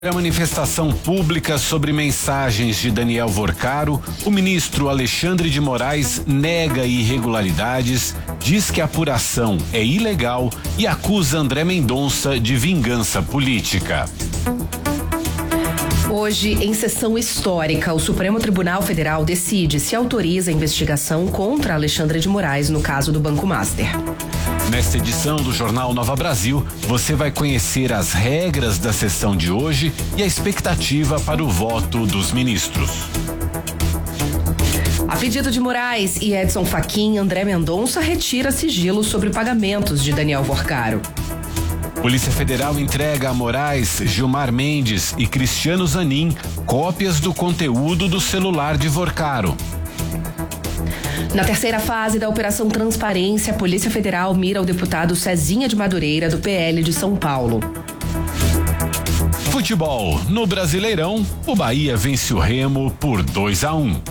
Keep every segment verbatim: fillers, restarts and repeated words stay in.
A manifestação pública sobre mensagens de Daniel Vorcaro, o ministro Alexandre de Moraes nega irregularidades, diz que a apuração é ilegal e acusa André Mendonça de vingança política. Hoje, em sessão histórica, o Supremo Tribunal Federal decide se autoriza a investigação contra Alexandre de Moraes no caso do Banco Master. Nesta edição do Jornal Nova Brasil, você vai conhecer as regras da sessão de hoje e a expectativa para o voto dos ministros. A pedido de Moraes e Edson Fachin, André Mendonça retira sigilo sobre pagamentos de Daniel Vorcaro. Polícia Federal entrega a Moraes, Gilmar Mendes e Cristiano Zanin cópias do conteúdo do celular de Vorcaro. Na terceira fase da Operação Transparência, a Polícia Federal mira o deputado Cezinha de Madureira, do P L de São Paulo. Futebol. No Brasileirão, o Bahia vence o Remo por dois a um.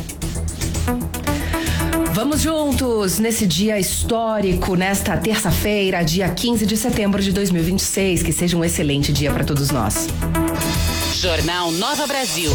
Vamos juntos nesse dia histórico, nesta terça-feira, dia quinze de setembro de dois mil e vinte e seis. Que seja um excelente dia para todos nós. Jornal Nova Brasil.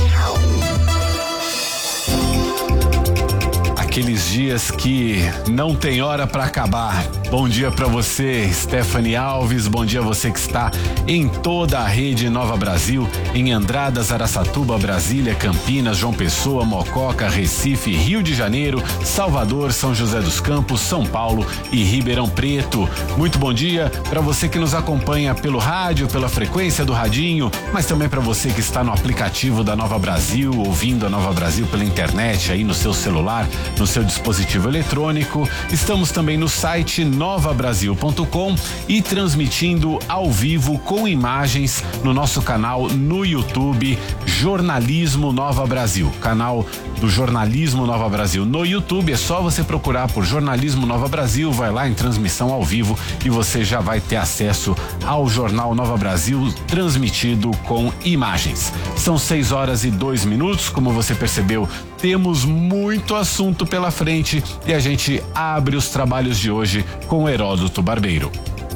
Aqueles dias que não tem hora para acabar. Bom dia para você, Stephanie Alves. Bom dia a você que está em toda a rede Nova Brasil, em Andradas, Araçatuba, Brasília, Campinas, João Pessoa, Mococa, Recife, Rio de Janeiro, Salvador, São José dos Campos, São Paulo e Ribeirão Preto. Muito bom dia para você que nos acompanha pelo rádio, pela frequência do radinho, mas também para você que está no aplicativo da Nova Brasil, ouvindo a Nova Brasil pela internet aí no seu celular, no seu dispositivo eletrônico. Estamos também no site nova brasil ponto com e transmitindo ao vivo com imagens no nosso canal no YouTube, Jornalismo Nova Brasil. Canal do Jornalismo Nova Brasil no YouTube, é só você procurar por Jornalismo Nova Brasil, vai lá em transmissão ao vivo e você já vai ter acesso ao Jornal Nova Brasil transmitido com imagens. São seis horas e dois minutos, como você percebeu, temos muito assunto pela frente e a gente abre os trabalhos de hoje com Heródoto Barbeiro.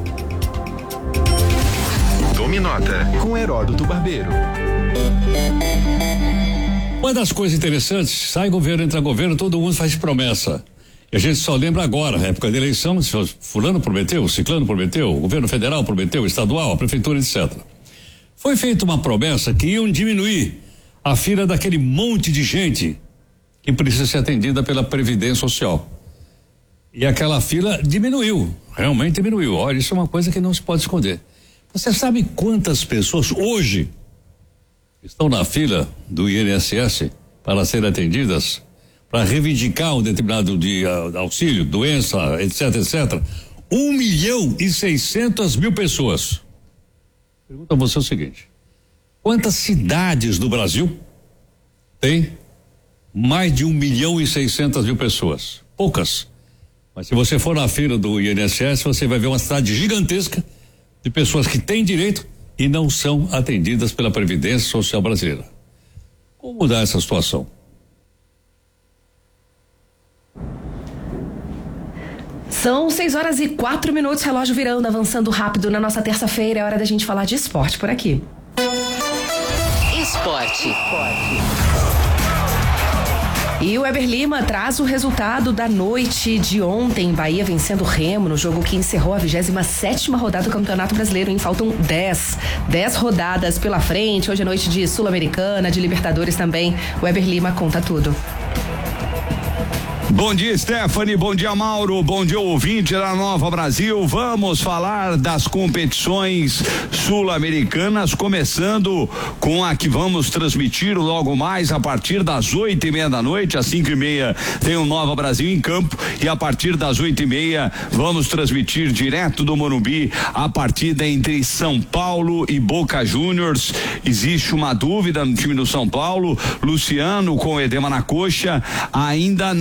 Tome nota com Heródoto Barbeiro. Uma das coisas interessantes, sai governo, entra governo, todo mundo faz promessa. E a gente só lembra agora, época de eleição, fulano prometeu, ciclano prometeu, o governo federal prometeu, estadual, a prefeitura, etcétera. Foi feita uma promessa que iam diminuir a fila daquele monte de gente que precisa ser atendida pela Previdência Social. E aquela fila diminuiu, realmente diminuiu. Olha, isso é uma coisa que não se pode esconder. Você sabe quantas pessoas hoje estão na fila do I N S S para serem atendidas, para reivindicar um determinado de uh, auxílio, doença, etc, etcétera? Um milhão e seiscentas mil pessoas. Pergunto a você o seguinte: quantas cidades do Brasil tem mais de um milhão e seiscentas mil pessoas? Poucas. Mas se você for na fila do I N S S, você vai ver uma cidade gigantesca de pessoas que têm direito e não são atendidas pela Previdência Social Brasileira. Como mudar essa situação? São seis horas e quatro minutos, relógio virando, avançando rápido na nossa terça-feira. É hora da gente falar de esporte por aqui. Esporte. Esporte. E o Weber Lima traz o resultado da noite de ontem. Bahia vencendo o Remo no jogo que encerrou a vigésima sétima rodada do Campeonato Brasileiro. Hein? Faltam dez. Dez rodadas pela frente. Hoje é noite de Sul-Americana, de Libertadores também. O Weber Lima conta tudo. Bom dia, Stephanie, bom dia, Mauro, bom dia, ouvinte da Nova Brasil. Vamos falar das competições sul-americanas, começando com a que vamos transmitir logo mais a partir das oito e meia da noite. Às cinco e meia tem o Nova Brasil em campo e a partir das oito e meia vamos transmitir direto do Morumbi a partida entre São Paulo e Boca Juniors. Existe uma dúvida no time do São Paulo, Luciano com edema na coxa, ainda não é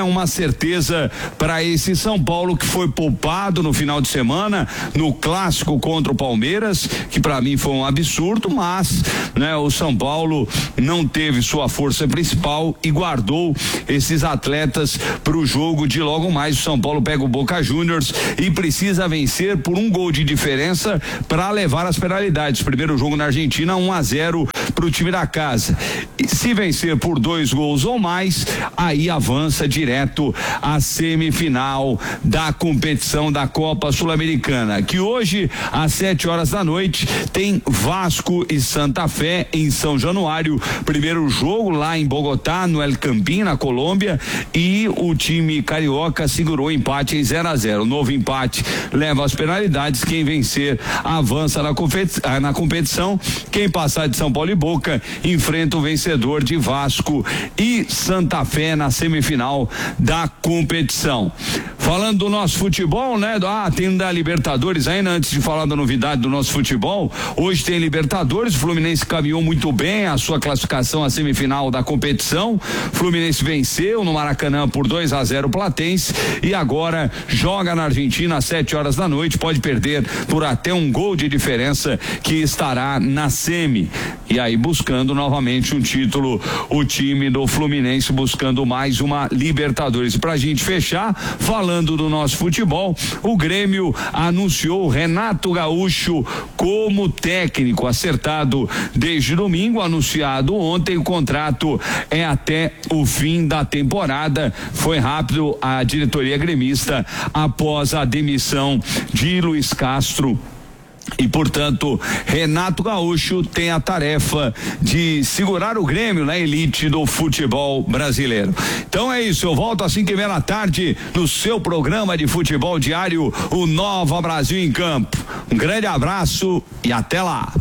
é uma certeza para esse São Paulo que foi poupado no final de semana no clássico contra o Palmeiras, que para mim foi um absurdo, mas, né, o São Paulo não teve sua força principal e guardou esses atletas para o jogo de logo mais. O São Paulo pega o Boca Juniors e precisa vencer por um gol de diferença para levar as penalidades. Primeiro jogo na Argentina, um a zero para o time da casa. E se vencer por dois gols ou mais, aí avança direto à semifinal da competição da Copa Sul-Americana, que hoje às sete horas da noite tem Vasco e Santa Fé em São Januário. Primeiro jogo lá em Bogotá, no El Campín, na Colômbia, e o time carioca segurou o empate em zero a zero. Novo empate leva as penalidades. Quem vencer avança na competição, na competição. Quem passar de São Paulo e Boca enfrenta o vencedor de Vasco e Santa Fé na semifinal da competição. Falando do nosso futebol, né? Ah, tem da Libertadores ainda, antes de falar da novidade do nosso futebol, hoje tem Libertadores. O Fluminense caminhou muito bem a sua classificação à semifinal da competição. Fluminense venceu no Maracanã por dois a zero Platense e agora joga na Argentina às sete horas da noite, pode perder por até um gol de diferença, que estará na semi. E aí buscando novamente um título, o time do Fluminense buscando mais uma Libertadores. Pra gente fechar, falando do nosso futebol, o Grêmio anunciou Renato Gaúcho como técnico, acertado desde domingo, anunciado ontem. O contrato é até o fim da temporada. Foi rápido a diretoria gremista após a demissão de Luiz Castro. E, portanto, Renato Gaúcho tem a tarefa de segurar o Grêmio na elite do futebol brasileiro. Então é isso, eu volto às cinco e meia da tarde no seu programa de futebol diário, o Nova Brasil em Campo. Um grande abraço e até lá.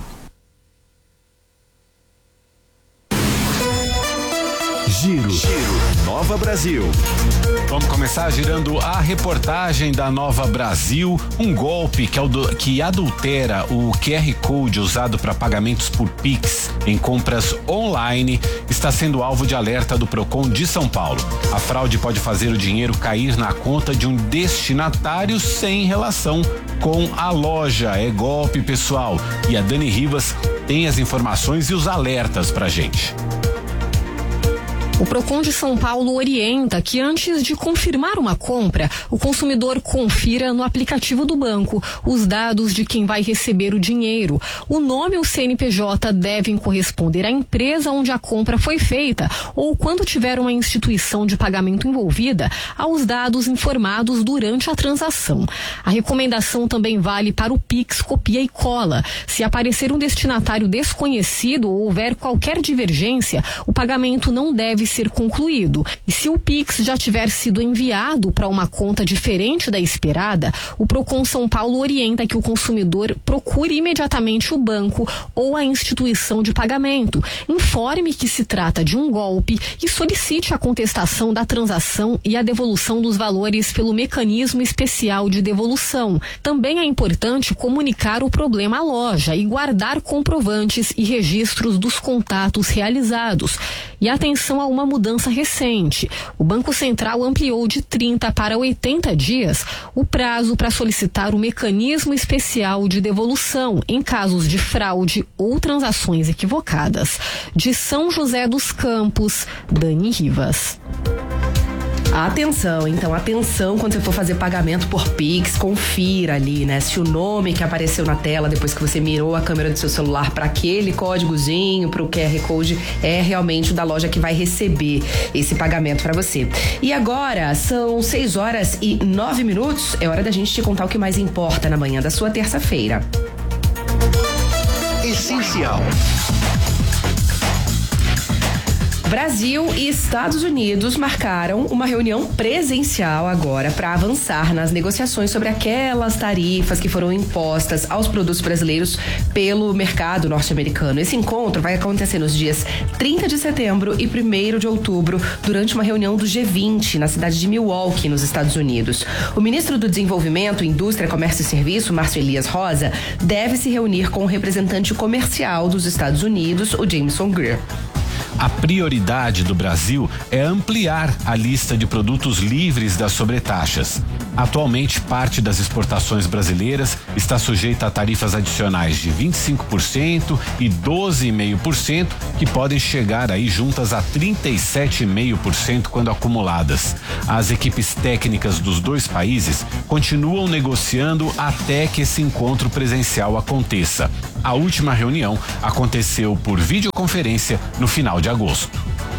Giro, Giro, Nova Brasil. Vamos começar girando a reportagem da Nova Brasil. Um golpe que, que adultera o Q R Code usado para pagamentos por Pix em compras online está sendo alvo de alerta do Procon de São Paulo. A fraude pode fazer o dinheiro cair na conta de um destinatário sem relação com a loja. É golpe, pessoal. E a Dani Rivas tem as informações e os alertas pra gente. O Procon de São Paulo orienta que antes de confirmar uma compra, o consumidor confira no aplicativo do banco os dados de quem vai receber o dinheiro. O nome e o C N P J devem corresponder à empresa onde a compra foi feita ou, quando tiver uma instituição de pagamento envolvida, aos dados informados durante a transação. A recomendação também vale para o Pix copia e cola. Se aparecer um destinatário desconhecido ou houver qualquer divergência, o pagamento não deve ser concluído. E se o Pix já tiver sido enviado para uma conta diferente da esperada, o Procon São Paulo orienta que o consumidor procure imediatamente o banco ou a instituição de pagamento, informe que se trata de um golpe e solicite a contestação da transação e a devolução dos valores pelo mecanismo especial de devolução. Também é importante comunicar o problema à loja e guardar comprovantes e registros dos contatos realizados. E atenção a uma mudança recente. O Banco Central ampliou de trinta para oitenta dias o prazo para solicitar o mecanismo especial de devolução em casos de fraude ou transações equivocadas. De São José dos Campos, Dani Rivas. Atenção, então, atenção quando você for fazer pagamento por Pix, confira ali, né? Se o nome que apareceu na tela depois que você mirou a câmera do seu celular para aquele códigozinho, para o Q R Code, é realmente o da loja que vai receber esse pagamento para você. E agora, são seis horas e nove minutos, é hora da gente te contar o que mais importa na manhã da sua terça-feira. Essencial. Brasil e Estados Unidos marcaram uma reunião presencial agora para avançar nas negociações sobre aquelas tarifas que foram impostas aos produtos brasileiros pelo mercado norte-americano. Esse encontro vai acontecer nos dias trinta de setembro e primeiro de outubro, durante uma reunião do G vinte na cidade de Milwaukee, nos Estados Unidos. O ministro do Desenvolvimento, Indústria, Comércio e Serviço, Márcio Elias Rosa, deve se reunir com o representante comercial dos Estados Unidos, o Jameson Greer. A prioridade do Brasil é ampliar a lista de produtos livres das sobretaxas. Atualmente, parte das exportações brasileiras está sujeita a tarifas adicionais de vinte e cinco por cento e doze vírgula cinco por cento, que podem chegar aí juntas a trinta e sete vírgula cinco por cento quando acumuladas. As equipes técnicas dos dois países continuam negociando até que esse encontro presencial aconteça. A última reunião aconteceu por videoconferência no final de agosto.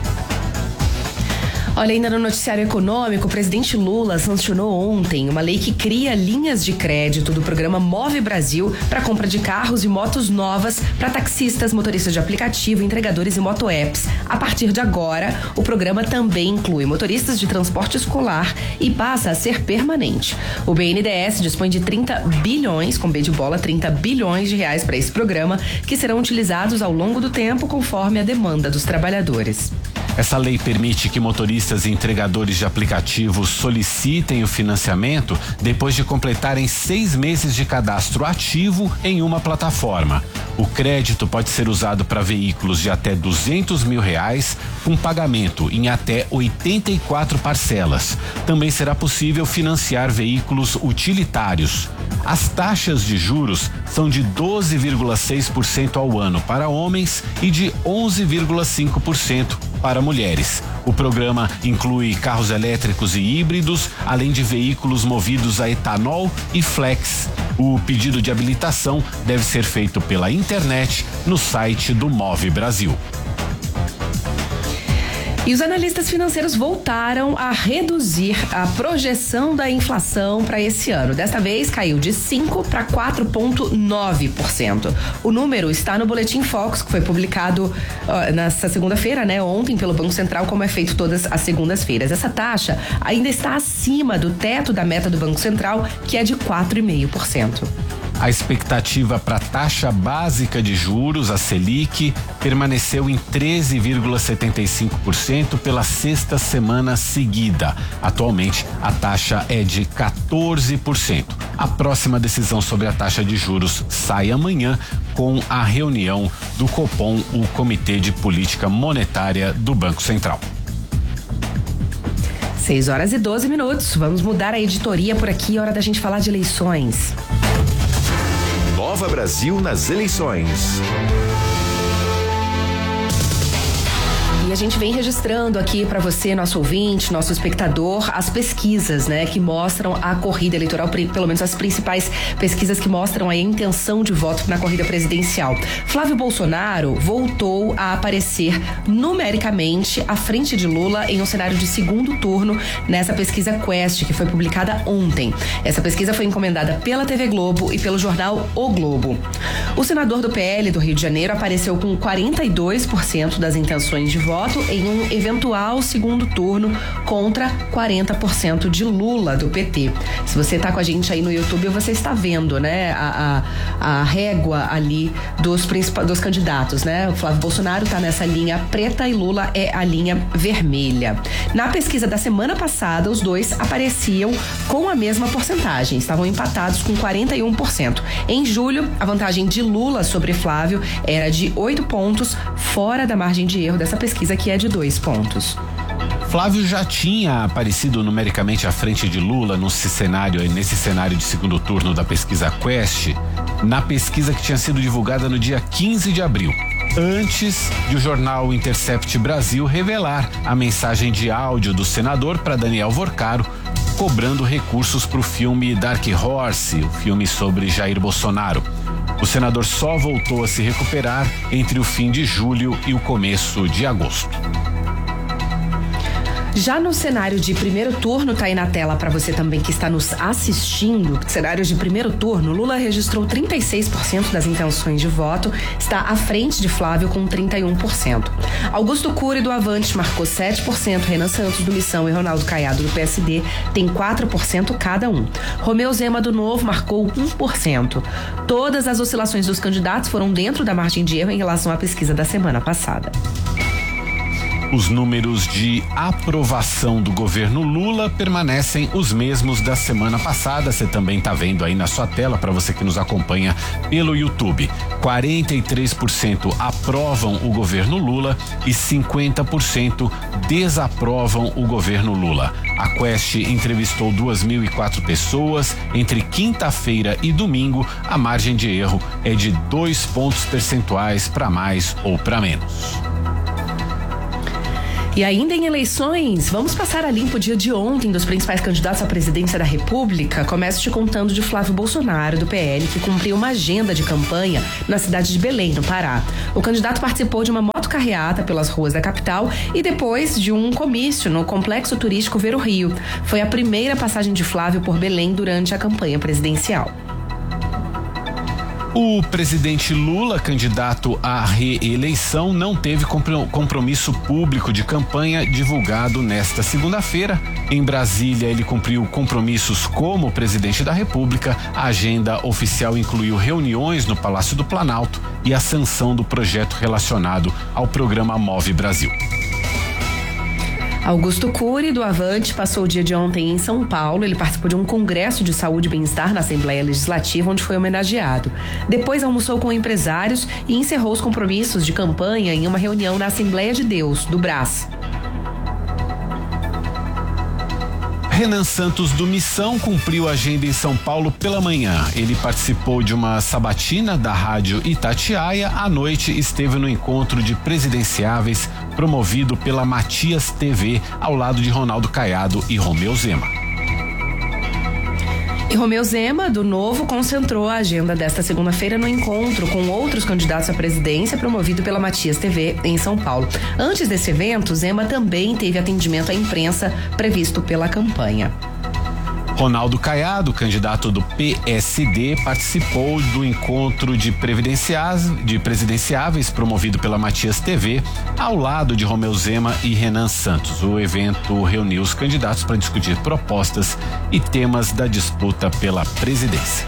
Olha, ainda no noticiário econômico, o presidente Lula sancionou ontem uma lei que cria linhas de crédito do programa Move Brasil para compra de carros e motos novas para taxistas, motoristas de aplicativo, entregadores e moto-apps. A partir de agora, o programa também inclui motoristas de transporte escolar e passa a ser permanente. O B N D E S dispõe de trinta bilhões, com B de bola, trinta bilhões de reais para esse programa, que serão utilizados ao longo do tempo conforme a demanda dos trabalhadores. Essa lei permite que motoristas e entregadores de aplicativos solicitem o financiamento depois de completarem seis meses de cadastro ativo em uma plataforma. O crédito pode ser usado para veículos de até duzentos mil reais, com pagamento em até oitenta e quatro parcelas. Também será possível financiar veículos utilitários. As taxas de juros são de doze vírgula seis por cento ao ano para homens e de onze vírgula cinco por cento para mulheres. O programa inclui carros elétricos e híbridos, além de veículos movidos a etanol e flex. O pedido de habilitação deve ser feito pela internet no site do Move Brasil. E os analistas financeiros voltaram a reduzir a projeção da inflação para esse ano. Desta vez caiu de cinco para quatro vírgula nove por cento. O número está no Boletim Focus, que foi publicado uh, nesta segunda-feira, né, ontem, pelo Banco Central, como é feito todas as segundas-feiras. Essa taxa ainda está acima do teto da meta do Banco Central, que é de quatro vírgula cinco por cento. A expectativa para a taxa básica de juros, a Selic, permaneceu em treze vírgula setenta e cinco por cento pela sexta semana seguida. Atualmente, a taxa é de quatorze por cento. A próxima decisão sobre a taxa de juros sai amanhã com a reunião do Copom, o Comitê de Política Monetária do Banco Central. seis horas e doze minutos. Vamos mudar a editoria por aqui, hora da gente falar de eleições. Nova Brasil nas eleições. E a gente vem registrando aqui para você, nosso ouvinte, nosso espectador, as pesquisas, né, que mostram a corrida eleitoral, pelo menos as principais pesquisas que mostram a intenção de voto na corrida presidencial. Flávio Bolsonaro voltou a aparecer numericamente à frente de Lula em um cenário de segundo turno nessa pesquisa Quest, que foi publicada ontem. Essa pesquisa foi encomendada pela T V Globo e pelo jornal O Globo. O senador do P L do Rio de Janeiro apareceu com quarenta e dois por cento das intenções de voto em um eventual segundo turno contra quarenta por cento de Lula do P T. Se você está com a gente aí no YouTube, você está vendo, né, a, a, a régua ali dos, dos candidatos, né? O Flávio Bolsonaro está nessa linha preta e Lula é a linha vermelha. Na pesquisa da semana passada, os dois apareciam com a mesma porcentagem, estavam empatados com quarenta e um por cento. Em julho, a vantagem de Lula sobre Flávio era de oito pontos, fora da margem de erro dessa pesquisa, que é de dois pontos. Flávio já tinha aparecido numericamente à frente de Lula nesse cenário, nesse cenário de segundo turno da pesquisa Quest, na pesquisa que tinha sido divulgada no dia quinze de abril, antes de o jornal Intercept Brasil revelar a mensagem de áudio do senador para Daniel Vorcaro, cobrando recursos para o filme Dark Horse, o filme sobre Jair Bolsonaro. O senador só voltou a se recuperar entre o fim de julho e o começo de agosto. Já no cenário de primeiro turno, tá aí na tela para você também que está nos assistindo, cenário de primeiro turno, Lula registrou trinta e seis por cento das intenções de voto, está à frente de Flávio com trinta e um por cento. Augusto Cury do Avante marcou sete por cento, Renan Santos do Missão e Ronaldo Caiado do P S D tem quatro por cento cada um. Romeu Zema do Novo marcou um por cento. Todas as oscilações dos candidatos foram dentro da margem de erro em relação à pesquisa da semana passada. Os números de aprovação do governo Lula permanecem os mesmos da semana passada. Você também está vendo aí na sua tela, para você que nos acompanha pelo YouTube. quarenta e três por cento aprovam o governo Lula e cinquenta por cento desaprovam o governo Lula. A Quest entrevistou duas mil e quatro pessoas. Entre quinta-feira e domingo, a margem de erro é de dois pontos percentuais para mais ou para menos. E ainda em eleições, vamos passar a limpo o dia de ontem dos principais candidatos à presidência da República. Começo te contando de Flávio Bolsonaro, do P L, que cumpriu uma agenda de campanha na cidade de Belém, no Pará. O candidato participou de uma motocarreata pelas ruas da capital e depois de um comício no Complexo Turístico Ver o Rio. Foi a primeira passagem de Flávio por Belém durante a campanha presidencial. O presidente Lula, candidato à reeleição, não teve compromisso público de campanha divulgado nesta segunda-feira. Em Brasília, ele cumpriu compromissos como presidente da República. A agenda oficial incluiu reuniões no Palácio do Planalto e a sanção do projeto relacionado ao programa Move Brasil. Augusto Cury, do Avante, passou o dia de ontem em São Paulo. Ele participou de um congresso de saúde e bem-estar na Assembleia Legislativa, onde foi homenageado. Depois almoçou com empresários e encerrou os compromissos de campanha em uma reunião na Assembleia de Deus, do Brás. Renan Santos, do Missão, cumpriu a agenda em São Paulo pela manhã. Ele participou de uma sabatina da Rádio Itatiaia. À noite, esteve no encontro de presidenciáveis promovido pela Matias T V, ao lado de Ronaldo Caiado e Romeu Zema. E Romeu Zema, do Novo, concentrou a agenda desta segunda-feira no encontro com outros candidatos à presidência promovido pela Matias T V em São Paulo. Antes desse evento, Zema também teve atendimento à imprensa previsto pela campanha. Ronaldo Caiado, candidato do P S D, participou do encontro de, de presidenciáveis promovido pela Matias T V, ao lado de Romeu Zema e Renan Santos. O evento reuniu os candidatos para discutir propostas e temas da disputa pela presidência.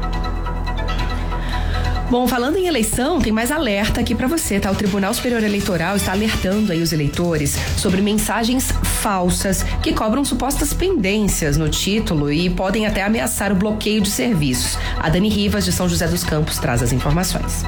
Bom, falando em eleição, tem mais alerta aqui para você, tá? O Tribunal Superior Eleitoral está alertando aí os eleitores sobre mensagens falsas que cobram supostas pendências no título e podem até ameaçar o bloqueio de serviços. A Dani Rivas, de São José dos Campos, traz as informações.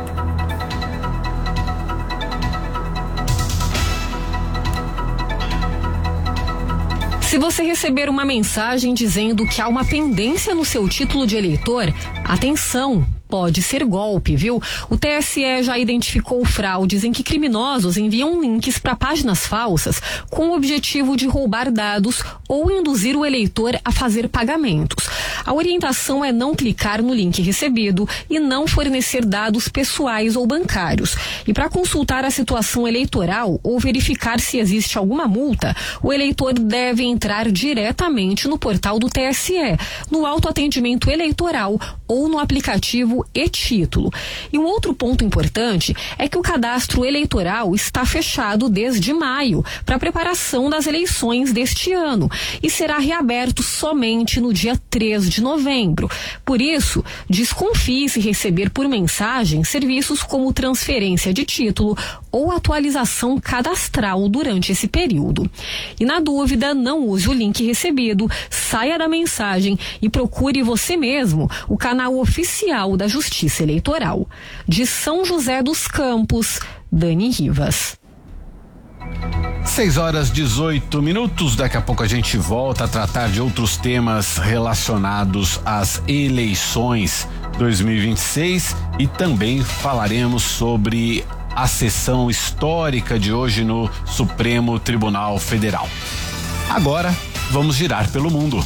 Se você receber uma mensagem dizendo que há uma pendência no seu título de eleitor, atenção! Pode ser golpe, viu? O T S E já identificou fraudes em que criminosos enviam links para páginas falsas com o objetivo de roubar dados ou induzir o eleitor a fazer pagamentos. A orientação é não clicar no link recebido e não fornecer dados pessoais ou bancários. E para consultar a situação eleitoral ou verificar se existe alguma multa, o eleitor deve entrar diretamente no portal do T S E, no autoatendimento eleitoral ou no aplicativo e-título. E um outro ponto importante é que o cadastro eleitoral está fechado desde maio para a preparação das eleições deste ano e será reaberto somente no dia três de novembro. Por isso, desconfie se receber por mensagem serviços como transferência de título ou atualização cadastral durante esse período. E na dúvida, não use o link recebido, saia da mensagem e procure você mesmo o canal oficial da Justiça Eleitoral. De São José dos Campos, Dani Rivas. seis horas dezoito minutos. Daqui a pouco a gente volta a tratar de outros temas relacionados às eleições dois mil e vinte e seis e também falaremos sobre a sessão histórica de hoje no Supremo Tribunal Federal. Agora, vamos girar pelo mundo.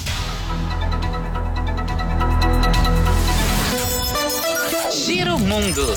Giro Mundo.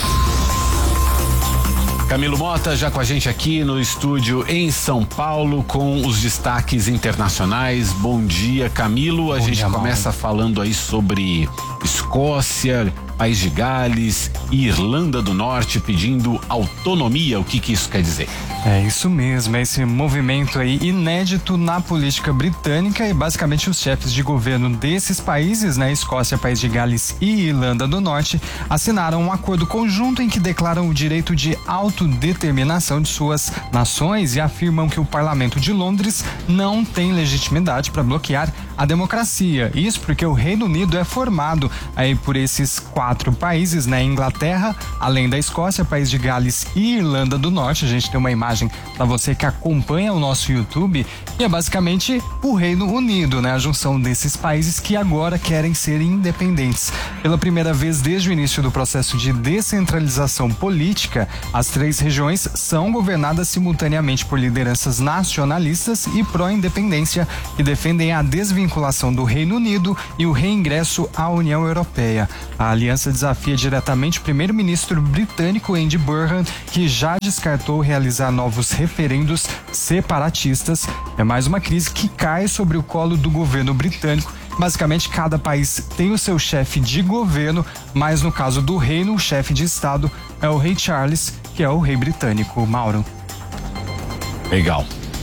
Camilo Mota já com a gente aqui no estúdio em São Paulo com os destaques internacionais. Bom dia, Camilo. A Bom gente dia, começa Mauro. falando aí sobre Escócia, País de Gales e Irlanda do Norte pedindo autonomia. O que que isso quer dizer? É isso mesmo, é esse movimento aí inédito na política britânica e basicamente os chefes de governo desses países, né, Escócia, País de Gales e Irlanda do Norte, assinaram um acordo conjunto em que declaram o direito de autodeterminação de suas nações e afirmam que o Parlamento de Londres não tem legitimidade para bloquear a democracia. Isso porque o Reino Unido é formado aí por esses quatro países, né, Inglaterra, além da Escócia, País de Gales e Irlanda do Norte. A gente tem uma imagem para você que acompanha o nosso YouTube e é basicamente o Reino Unido, né? A junção desses países que agora querem ser independentes. Pela primeira vez desde o início do processo de descentralização política, as três regiões são governadas simultaneamente por lideranças nacionalistas e pró-independência que defendem a desvinculação do Reino Unido e o reingresso à União Europeia. A aliança desafia diretamente o primeiro-ministro britânico Andy Burnham, que já descartou realizar novos referendos separatistas. É mais uma crise que cai sobre o colo do governo britânico. Basicamente, cada país tem o seu chefe de governo, mas no caso do reino, o chefe de estado é o rei Charles, que é o rei britânico. Mauro. Legal.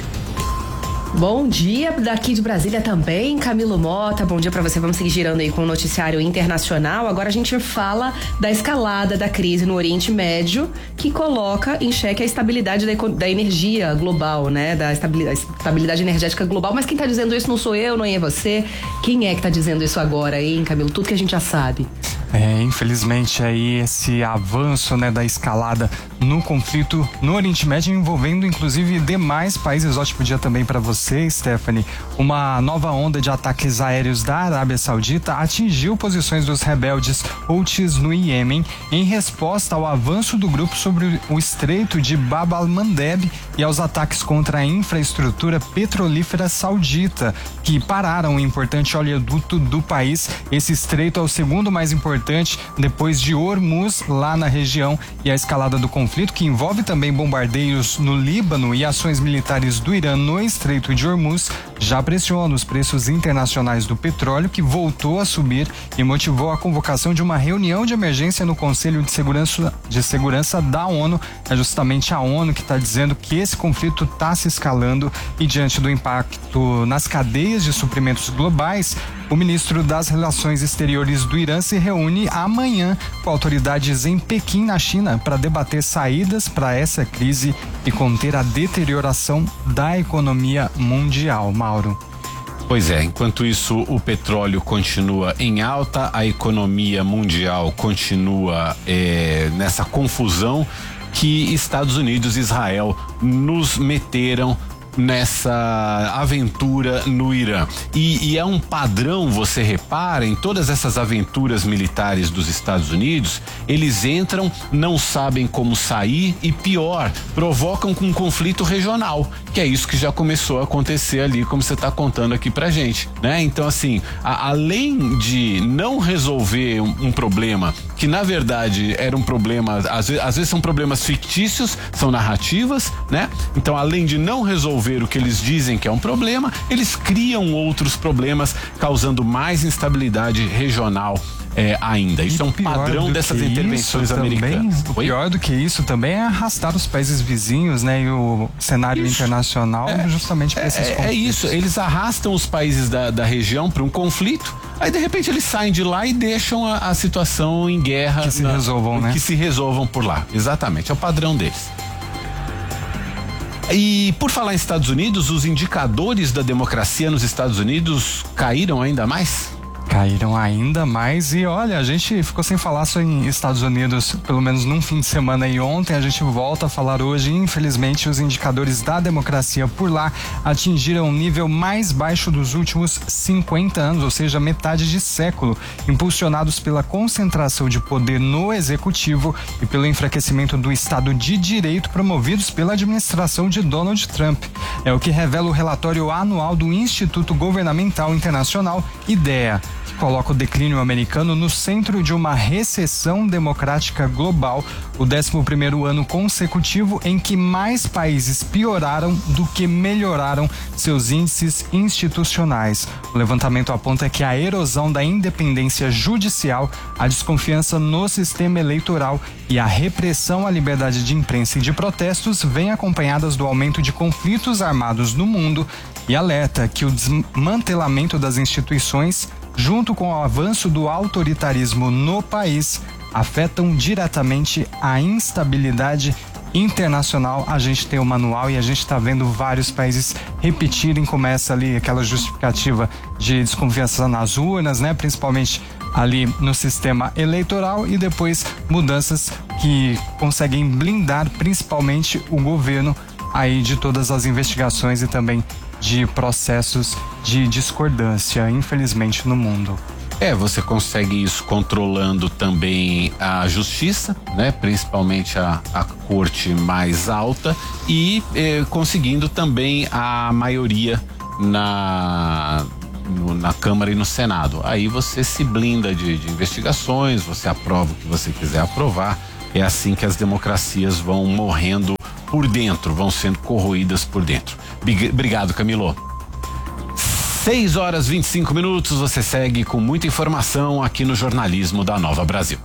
Bom dia daqui de Brasília também, Camilo Mota, bom dia pra você. Vamos seguir girando aí com o noticiário internacional. Agora a gente fala da escalada da crise no Oriente Médio, que coloca em xeque a estabilidade da, da energia global, né? Da estabilidade, estabilidade energética global. Mas quem tá dizendo isso não sou eu, não é você. Quem é que tá dizendo isso agora, hein, Camilo? Tudo que a gente já sabe. É, infelizmente aí esse avanço, né, da escalada no conflito no Oriente Médio, envolvendo inclusive demais países. Ótimo dia também para você, Stephanie. Uma nova onda de ataques aéreos da Arábia Saudita atingiu posições dos rebeldes Houthis no Iêmen em resposta ao avanço do grupo sobre o estreito de Bab al-Mandeb e aos ataques contra a infraestrutura petrolífera saudita, que pararam o importante oleoduto do país. Esse estreito é o segundo mais importante depois de Hormuz, lá na região, e a escalada do conflito, que envolve também bombardeios no Líbano e ações militares do Irã no Estreito de Hormuz, já pressiona os preços internacionais do petróleo, que voltou a subir e motivou a convocação de uma reunião de emergência no Conselho de Segurança, de Segurança da ONU. É justamente a ONU que está dizendo que esse conflito está se escalando e, diante do impacto nas cadeias de suprimentos globais, o ministro das Relações Exteriores do Irã se reúne amanhã com autoridades em Pequim, na China, para debater saídas para essa crise e conter a deterioração da economia mundial. Mauro. Pois é, enquanto isso o petróleo continua em alta, a economia mundial continua é, nessa confusão que Estados Unidos e Israel nos meteram nessa aventura no Irã. E, e é um padrão, você repara, em todas essas aventuras militares dos Estados Unidos, eles entram, não sabem como sair e, pior, provocam um conflito regional, que é isso que já começou a acontecer ali, como você está contando aqui pra gente, né? Então, assim, a, além de não resolver um, um problema que, na verdade, era um problema, às vezes, às vezes são problemas fictícios, são narrativas, né? Então, além de não resolver o que eles dizem que é um problema, eles criam outros problemas, causando mais instabilidade regional é, ainda. Isso e é um padrão dessas intervenções americanas. O pior do que isso também é arrastar os países vizinhos, né? E o cenário isso. internacional é, justamente para esses é, conflitos. É isso, eles arrastam os países da, da região para um conflito, aí de repente eles saem de lá e deixam a, a situação em guerra. Que se na, resolvam, né? Que se resolvam por lá. Exatamente, é o padrão deles. E por falar em Estados Unidos, os indicadores da democracia nos Estados Unidos caíram ainda mais? Caíram ainda mais e olha, a gente ficou sem falar só em Estados Unidos, pelo menos num fim de semana e ontem a gente volta a falar hoje. Infelizmente, os indicadores da democracia por lá atingiram o nível mais baixo dos últimos cinquenta anos, ou seja, metade de século, impulsionados pela concentração de poder no executivo e pelo enfraquecimento do Estado de Direito promovidos pela administração de Donald Trump. É o que revela o relatório anual do Instituto Governamental Internacional, IDEA. que coloca o declínio americano no centro de uma recessão democrática global, o décimo primeiro ano consecutivo em que mais países pioraram do que melhoraram seus índices institucionais. O levantamento aponta que a erosão da independência judicial, a desconfiança no sistema eleitoral e a repressão à liberdade de imprensa e de protestos vêm acompanhadas do aumento de conflitos armados no mundo e alerta que o desmantelamento das instituições, junto com o avanço do autoritarismo no país, afetam diretamente a instabilidade internacional. A gente tem o manual e a gente está vendo vários países repetirem, começa ali aquela justificativa de desconfiança nas urnas, né? Principalmente ali no sistema eleitoral, e depois mudanças que conseguem blindar principalmente o governo aí de todas as investigações e também de processos de discordância, infelizmente, no mundo. É, você consegue isso controlando também a justiça, né? Principalmente a, a corte mais alta e eh, conseguindo também a maioria na, no, na Câmara e no Senado. Aí você se blinda de, de investigações, você aprova o que você quiser aprovar. É assim que as democracias vão morrendo por dentro, vão sendo corroídas por dentro. Obrigado, Camilo. seis horas e vinte e cinco minutos, você segue com muita informação aqui no Jornalismo da Nova Brasil.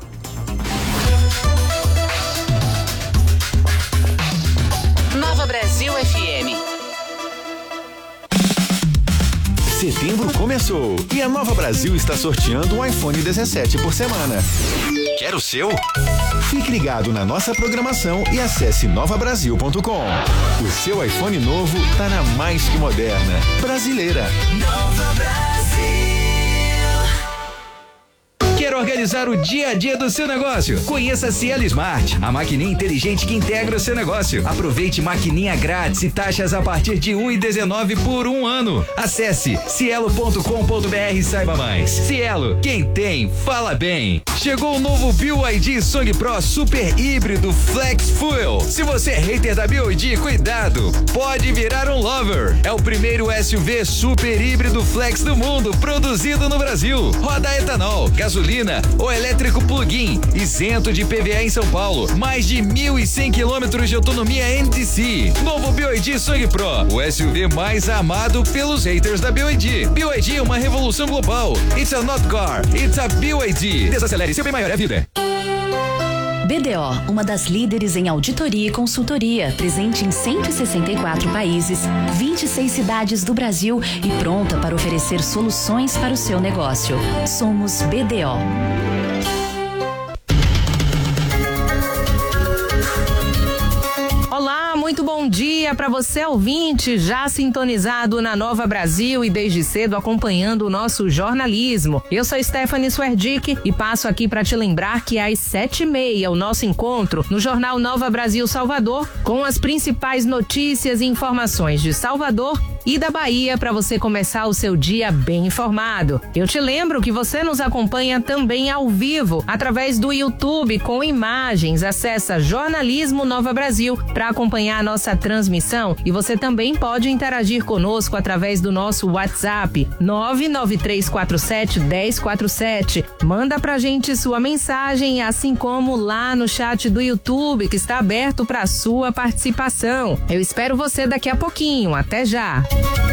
Nova Brasil F M. Setembro começou e a Nova Brasil está sorteando um iPhone dezessete por semana. Quer o seu? Fique ligado na nossa programação e acesse nova brasil ponto com. O seu iPhone novo tá na mais que moderna brasileira. Nova Brasil. Quer organizar o dia a dia do seu negócio? Conheça a Cielo Smart, a maquininha inteligente que integra o seu negócio. Aproveite maquininha grátis e taxas a partir de um real e dezenove centavos por um ano. Acesse cielo ponto com ponto br e saiba mais. Cielo, quem tem, fala bem. Chegou o novo B Y D Song Pro Super Híbrido Flex Fuel. Se você é hater da B Y D, cuidado, pode virar um lover. É o primeiro S U V super híbrido flex do mundo, produzido no Brasil. Roda etanol, gasolina ou elétrico plug-in, isento de I P V A em São Paulo. Mais de mil e cem quilômetros de autonomia N T C. Novo B Y D Song Pro, o S U V mais amado pelos haters da B Y D. B Y D é uma revolução global. It's a not car, it's a B Y D. Desacelere, seu bem maior é a vida. B D O, uma das líderes em auditoria e consultoria, presente em cento e sessenta e quatro países, vinte e seis cidades do Brasil e pronta para oferecer soluções para o seu negócio. Somos B D O. Olá, muito bom dia para você, ouvinte, já sintonizado na Nova Brasil e desde cedo acompanhando o nosso jornalismo. Eu sou Stephanie Swerdick e passo aqui para te lembrar que às sete e meia o nosso encontro no Jornal Nova Brasil Salvador com as principais notícias e informações de Salvador e da Bahia para você começar o seu dia bem informado. Eu te lembro que você nos acompanha também ao vivo através do YouTube com imagens. Acessa Jornalismo Nova Brasil para acompanhar a nossa transmissão e você também pode interagir conosco através do nosso WhatsApp nove nove três quatro sete um zero quatro sete. Manda pra gente sua mensagem, assim como lá no chat do YouTube que está aberto para sua participação. Eu espero você daqui a pouquinho. Até já.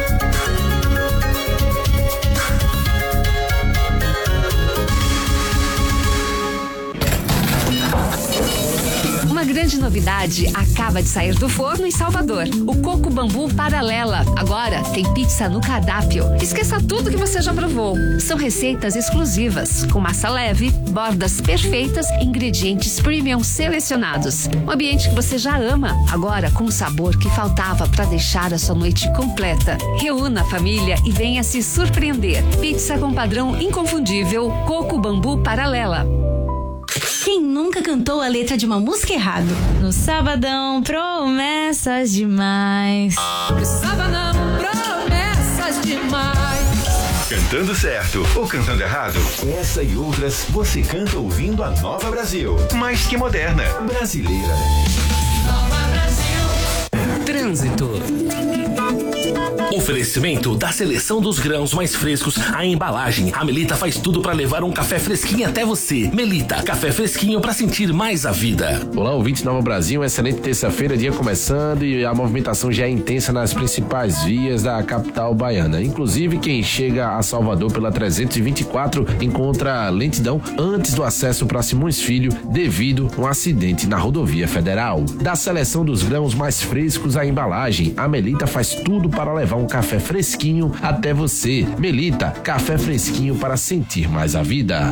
Uma grande novidade acaba de sair do forno em Salvador. O Coco Bambu Paralela. Agora tem pizza no cardápio. Esqueça tudo que você já provou. São receitas exclusivas, com massa leve, bordas perfeitas, ingredientes premium selecionados. Um ambiente que você já ama, agora com o sabor que faltava para deixar a sua noite completa. Reúna a família e venha se surpreender. Pizza com padrão inconfundível. Coco Bambu Paralela. Quem nunca cantou a letra de uma música errado? No sabadão, promessas demais. No sabadão, promessas demais. Cantando certo ou cantando errado? Essa e outras você canta ouvindo a Nova Brasil. Mais que moderna, brasileira. Nova Brasil. Trânsito. Oferecimento da seleção dos grãos mais frescos, a embalagem. A Melita faz tudo para levar um café fresquinho até você. Melita, café fresquinho para sentir mais a vida. Olá, ouvinte Nova Brasil, uma excelente terça-feira, dia começando e a movimentação já é intensa nas principais vias da capital baiana. Inclusive, quem chega a Salvador pela trezentos e vinte e quatro encontra lentidão antes do acesso para Simões Filho devido a um acidente na rodovia federal. Da seleção dos grãos mais frescos à embalagem, a Melita faz tudo para levar um café fresquinho até você. Melita, café fresquinho para sentir mais a vida.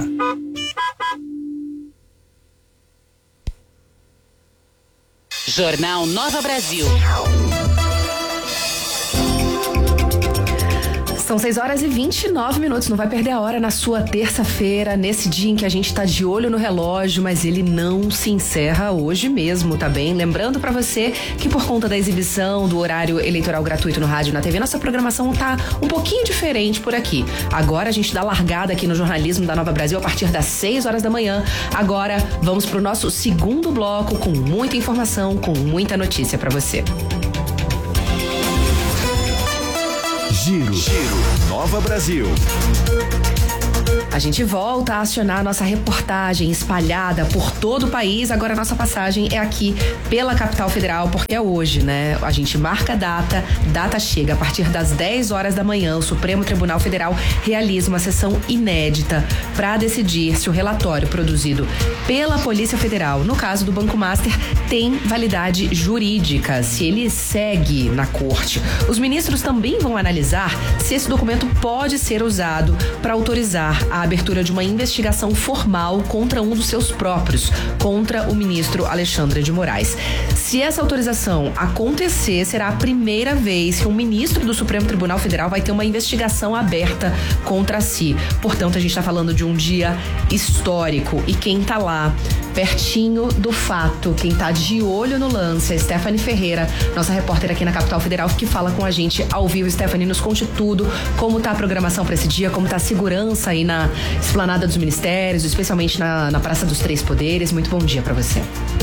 Jornal Nova Brasil. São seis horas e vinte e nove minutos, não vai perder a hora na sua terça-feira, nesse dia em que a gente tá de olho no relógio, mas ele não se encerra hoje mesmo, tá bem? Lembrando pra você que por conta da exibição do horário eleitoral gratuito no rádio e na T V, nossa programação tá um pouquinho diferente por aqui. Agora a gente dá largada aqui no jornalismo da Nova Brasil a partir das seis horas da manhã. Agora vamos pro nosso segundo bloco com muita informação, com muita notícia pra você. Giro, Giro, Nova Brasil. A gente volta a acionar a nossa reportagem espalhada por todo o país. Agora a nossa passagem é aqui pela capital federal, porque é hoje, né? A gente marca a data, data chega. A partir das dez horas da manhã, o Supremo Tribunal Federal realiza uma sessão inédita para decidir se o relatório produzido pela Polícia Federal, no caso do Banco Master, tem validade jurídica, se ele segue na corte. Os ministros também vão analisar se esse documento pode ser usado para autorizar a abertura de uma investigação formal contra um dos seus próprios, contra o ministro Alexandre de Moraes. Se essa autorização acontecer, será a primeira vez que um ministro do Supremo Tribunal Federal vai ter uma investigação aberta contra si. Portanto, a gente está falando de um dia histórico e quem está lá pertinho do fato, quem está de olho no lance, é Stephanie Ferreira, nossa repórter aqui na capital federal, que fala com a gente ao vivo. Stephanie, nos conte tudo, como está a programação para esse dia, como está a segurança aí na Esplanada dos Ministérios, especialmente na, na Praça dos Três Poderes. Muito bom dia para você.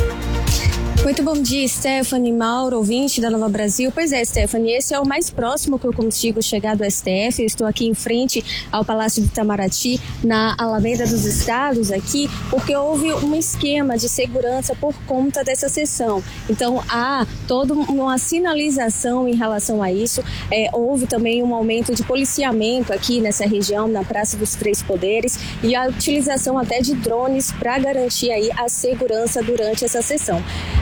Muito bom dia, Stephanie, Mauro, ouvinte da Nova Brasil. Pois é, Stephanie, esse é o mais próximo que eu consigo chegar do S T F. Eu estou aqui em frente ao Palácio do Itamaraty, na Alameda dos Estados aqui, porque houve um esquema de segurança por conta dessa sessão. Então, há toda uma sinalização em relação a isso. É, houve também um aumento de policiamento aqui nessa região, na Praça dos Três Poderes, e a utilização até de drones para garantir aí a segurança durante essa sessão.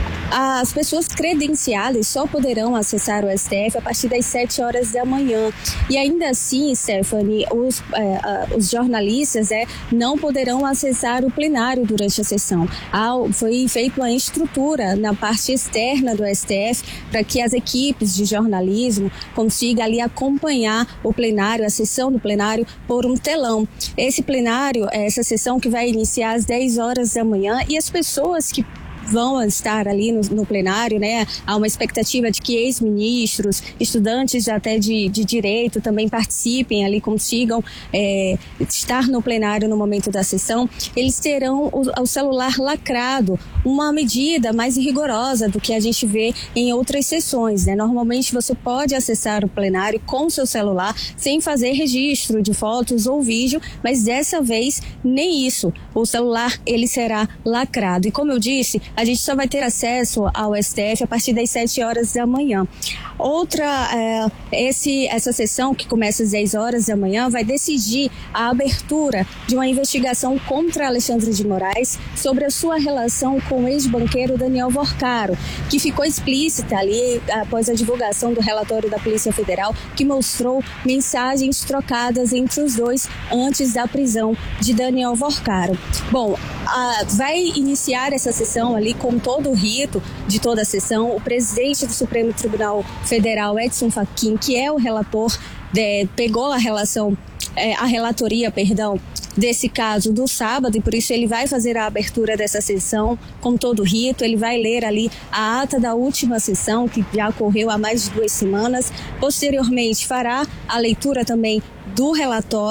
As pessoas credenciadas só poderão acessar o S T F a partir das sete horas da manhã. E ainda assim, Stephanie, os, é, os jornalistas é, não poderão acessar o plenário durante a sessão. Ah, foi feita uma estrutura na parte externa do S T F para que as equipes de jornalismo consigam ali acompanhar o plenário, a sessão do plenário, por um telão. Esse plenário, essa sessão que vai iniciar às dez horas da manhã, e as pessoas que vão estar ali no, no plenário, né? Há uma expectativa de que ex-ministros, estudantes até de, de direito também participem ali, consigam é, estar no plenário no momento da sessão. Eles terão o, o celular lacrado, uma medida mais rigorosa do que a gente vê em outras sessões, né? Normalmente você pode acessar o plenário com seu celular sem fazer registro de fotos ou vídeo, mas dessa vez nem isso. O celular, ele será lacrado. E como eu disse, a gente só vai ter acesso ao S T F a partir das sete horas da manhã. Outra, é, esse, essa sessão que começa às dez horas da manhã vai decidir a abertura de uma investigação contra Alexandre de Moraes sobre a sua relação com o ex-banqueiro Daniel Vorcaro, que ficou explícita ali após a divulgação do relatório da Polícia Federal, que mostrou mensagens trocadas entre os dois antes da prisão de Daniel Vorcaro. Bom, a, vai iniciar essa sessão ali com todo o rito de toda a sessão. O presidente do Supremo Tribunal Federal, Edson Fachin, que é o relator, de, pegou a relação, é, a relatoria, perdão, desse caso do sábado, e por isso ele vai fazer a abertura dessa sessão com todo o rito. Ele vai ler ali a ata da última sessão, que já ocorreu há mais de duas semanas. Posteriormente fará a leitura também do relatório,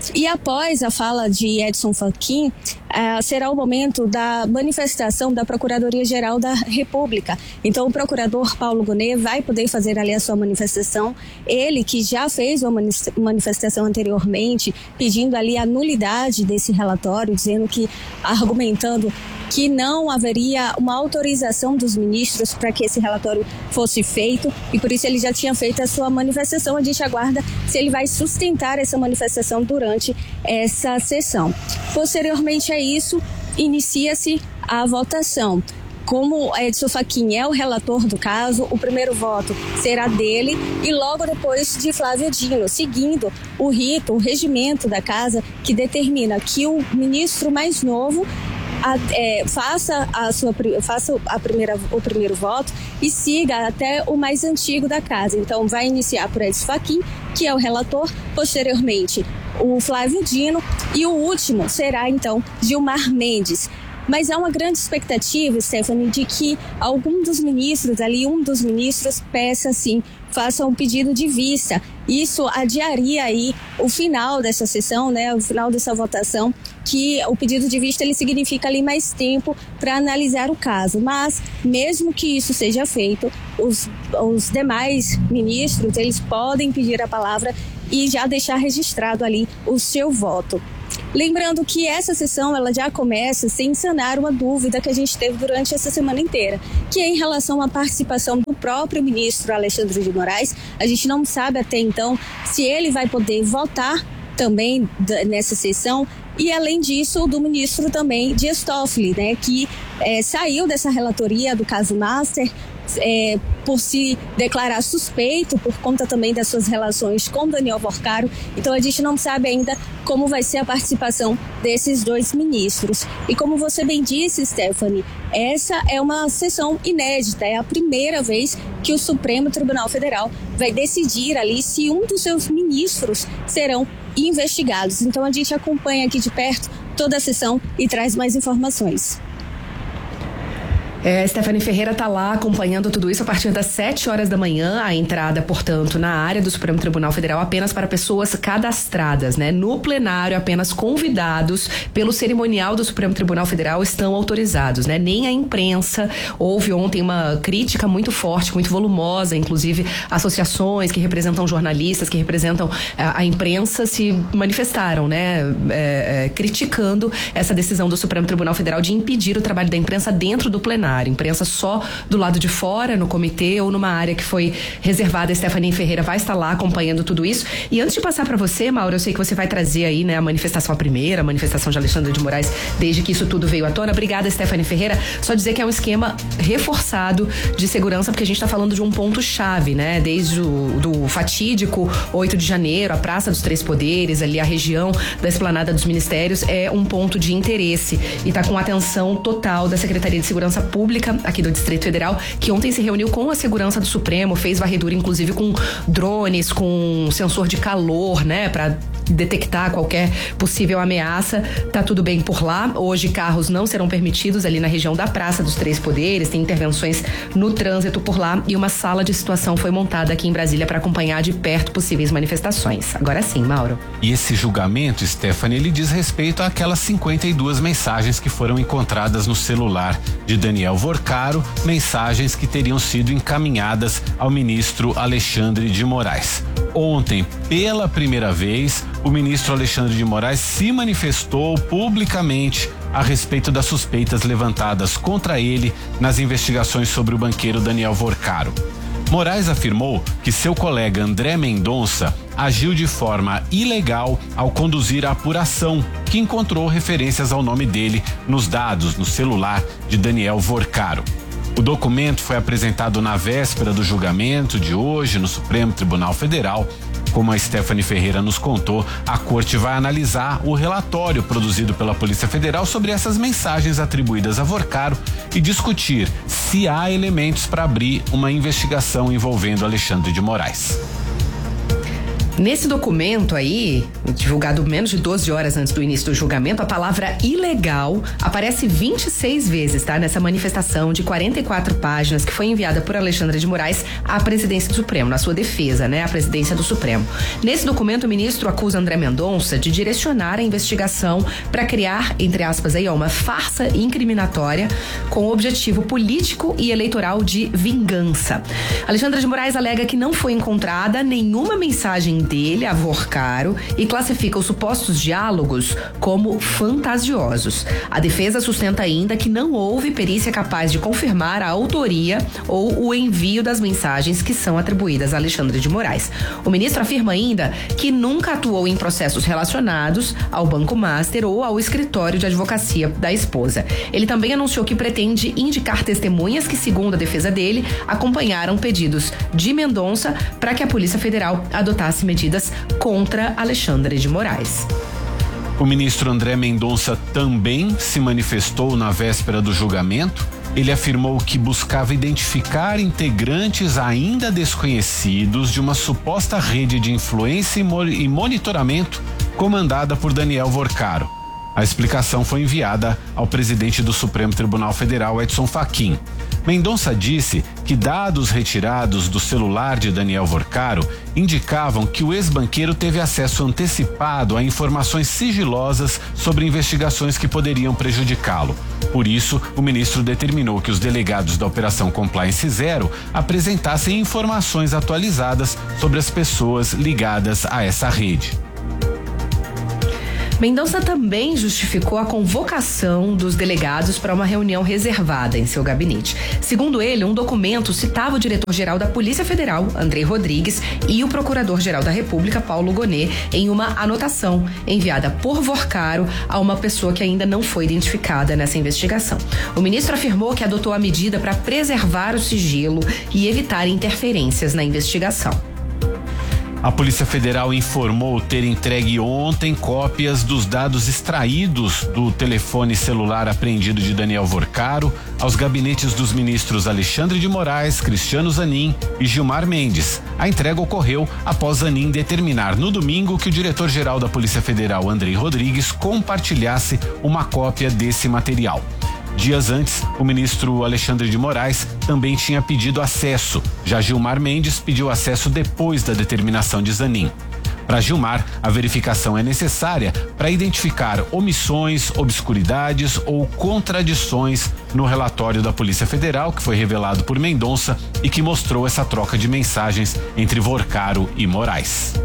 E após a fala de Edson Fachin, uh, será o momento da manifestação da Procuradoria-Geral da República. Então, o procurador Paulo Gonet vai poder fazer ali a sua manifestação. Ele que já fez uma manifestação anteriormente, pedindo ali a nulidade desse relatório, dizendo que, argumentando que não haveria uma autorização dos ministros para que esse relatório fosse feito, e por isso ele já tinha feito a sua manifestação. A gente aguarda se ele vai sustentar essa manifestação durante essa sessão. Posteriormente a isso, inicia-se a votação. Como Edson Fachin é o relator do caso, o primeiro voto será dele e logo depois de Flávio Dino, seguindo o rito, o regimento da casa que determina que o ministro mais novo A, é, faça, a sua, faça a primeira, o primeiro voto e siga até o mais antigo da casa. Então, vai iniciar por Edson Fachin, que é o relator, posteriormente o Flávio Dino e o último será, então, Gilmar Mendes. Mas há uma grande expectativa, Stephanie, de que algum dos ministros ali, um dos ministros, peça, sim, faça um pedido de vista. Isso adiaria aí o final dessa sessão, né, o final dessa votação, que o pedido de vista ele significa ali mais tempo para analisar o caso. Mas, mesmo que isso seja feito, os, os demais ministros, eles podem pedir a palavra e já deixar registrado ali o seu voto. Lembrando que essa sessão ela já começa sem sanar uma dúvida que a gente teve durante essa semana inteira, que é em relação à participação do próprio ministro Alexandre de Moraes. A gente não sabe até então se ele vai poder votar também nessa sessão, e além disso do ministro também Dias Toffoli, né, que é, saiu dessa relatoria do caso Master é, por se declarar suspeito por conta também das suas relações com Daniel Vorcaro. Então a gente não sabe ainda como vai ser a participação desses dois ministros. E como você bem disse, Stephanie, essa é uma sessão inédita, é a primeira vez que o Supremo Tribunal Federal vai decidir ali se um dos seus ministros serão investigados. Então a gente acompanha aqui de perto toda a sessão e traz mais informações. É, Stephanie Ferreira está lá acompanhando tudo isso a partir das sete horas da manhã. A entrada, portanto, na área do Supremo Tribunal Federal apenas para pessoas cadastradas, né? No plenário, apenas convidados pelo cerimonial do Supremo Tribunal Federal estão autorizados, né? Nem a imprensa. Houve ontem uma crítica muito forte, muito volumosa, inclusive associações que representam jornalistas, que representam a, a imprensa se manifestaram, né? É, é, criticando essa decisão do Supremo Tribunal Federal de impedir o trabalho da imprensa dentro do plenário. Imprensa só do lado de fora, no comitê ou numa área que foi reservada. A Stephanie Ferreira vai estar lá acompanhando tudo isso. E antes de passar para você, Mauro, eu sei que você vai trazer aí, né, a manifestação, a primeira a manifestação de Alexandre de Moraes, desde que isso tudo veio à tona. Obrigada, Stephanie Ferreira. Só dizer que é um esquema reforçado de segurança, porque a gente está falando de um ponto-chave, né? Desde o do fatídico oito de janeiro, a Praça dos Três Poderes, ali a região da Esplanada dos Ministérios, é um ponto de interesse e está com atenção total da Secretaria de Segurança Pública aqui do Distrito Federal, que ontem se reuniu com a segurança do Supremo, fez varredura inclusive com drones, com sensor de calor, né, para detectar qualquer possível ameaça. Tá tudo bem por lá. Hoje carros não serão permitidos ali na região da Praça dos Três Poderes, tem intervenções no trânsito por lá e uma sala de situação foi montada aqui em Brasília para acompanhar de perto possíveis manifestações. Agora sim, Mauro. E esse julgamento, Stephanie, ele diz respeito àquelas cinquenta e duas mensagens que foram encontradas no celular de Daniel Vorcaro, mensagens que teriam sido encaminhadas ao ministro Alexandre de Moraes. Ontem, pela primeira vez, o ministro Alexandre de Moraes se manifestou publicamente a respeito das suspeitas levantadas contra ele nas investigações sobre o banqueiro Daniel Vorcaro. Moraes afirmou que seu colega André Mendonça agiu de forma ilegal ao conduzir a apuração, que encontrou referências ao nome dele nos dados no celular de Daniel Vorcaro. O documento foi apresentado na véspera do julgamento de hoje no Supremo Tribunal Federal. Como a Stephanie Ferreira nos contou, a corte vai analisar o relatório produzido pela Polícia Federal sobre essas mensagens atribuídas a Vorcaro e discutir se há elementos para abrir uma investigação envolvendo Alexandre de Moraes. Nesse documento aí, divulgado menos de doze horas antes do início do julgamento, a palavra ilegal aparece vinte e seis vezes, tá? Nessa manifestação de quarenta e quatro páginas que foi enviada por Alexandre de Moraes à presidência do Supremo, na sua defesa, né? A presidência do Supremo. Nesse documento, o ministro acusa André Mendonça de direcionar a investigação para criar, entre aspas, aí, ó, uma farsa incriminatória com o objetivo político e eleitoral de vingança. Alexandre de Moraes alega que não foi encontrada nenhuma mensagem dele a Vorcaro e classifica os supostos diálogos como fantasiosos. A defesa sustenta ainda que não houve perícia capaz de confirmar a autoria ou o envio das mensagens que são atribuídas a Alexandre de Moraes. O ministro afirma ainda que nunca atuou em processos relacionados ao Banco Master ou ao escritório de advocacia da esposa. Ele também anunciou que pretende indicar testemunhas que, segundo a defesa dele, acompanharam pedidos de Mendonça para que a Polícia Federal adotasse medidas contra Alexandre de Moraes. O ministro André Mendonça também se manifestou na véspera do julgamento. Ele afirmou que buscava identificar integrantes ainda desconhecidos de uma suposta rede de influência e monitoramento comandada por Daniel Vorcaro. A explicação foi enviada ao presidente do Supremo Tribunal Federal, Edson Fachin. Mendonça disse que dados retirados do celular de Daniel Vorcaro indicavam que o ex-banqueiro teve acesso antecipado a informações sigilosas sobre investigações que poderiam prejudicá-lo. Por isso, o ministro determinou que os delegados da Operação Compliance Zero apresentassem informações atualizadas sobre as pessoas ligadas a essa rede. Mendonça também justificou a convocação dos delegados para uma reunião reservada em seu gabinete. Segundo ele, um documento citava o diretor-geral da Polícia Federal, Andrei Rodrigues, e o procurador-geral da República, Paulo Gonet, em uma anotação enviada por Vorcaro a uma pessoa que ainda não foi identificada nessa investigação. O ministro afirmou que adotou a medida para preservar o sigilo e evitar interferências na investigação. A Polícia Federal informou ter entregue ontem cópias dos dados extraídos do telefone celular apreendido de Daniel Vorcaro aos gabinetes dos ministros Alexandre de Moraes, Cristiano Zanin e Gilmar Mendes. A entrega ocorreu após Zanin determinar no domingo que o diretor-geral da Polícia Federal, Andrei Rodrigues, compartilhasse uma cópia desse material. Dias antes, o ministro Alexandre de Moraes também tinha pedido acesso. Já Gilmar Mendes pediu acesso depois da determinação de Zanin. Para Gilmar, a verificação é necessária para identificar omissões, obscuridades ou contradições no relatório da Polícia Federal, que foi revelado por Mendonça e que mostrou essa troca de mensagens entre Vorcaro e Moraes.